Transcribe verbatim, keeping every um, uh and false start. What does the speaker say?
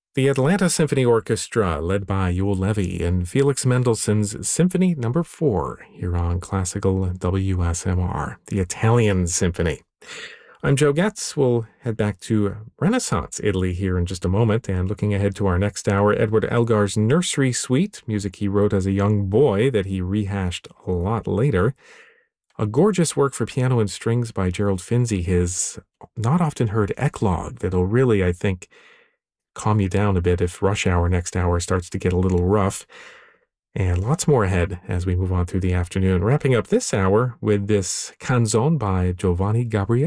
The Atlanta Symphony Orchestra, led by Yul Levy and Felix Mendelssohn's Symphony Number Four, here on Classical W S M R, the Italian Symphony. I'm Joe Getz. We'll head back to Renaissance Italy here in just a moment, and looking ahead to our next hour, Edward Elgar's Nursery Suite, music he wrote as a young boy that he rehashed a lot later. A gorgeous work for piano and strings by Gerald Finzi, his not often heard Eclogue, that'll really, I think, calm you down a bit if Rush Hour next hour starts to get a little rough. And lots more ahead as we move on through the afternoon. Wrapping up this hour with this Canzone by Giovanni Gabriel.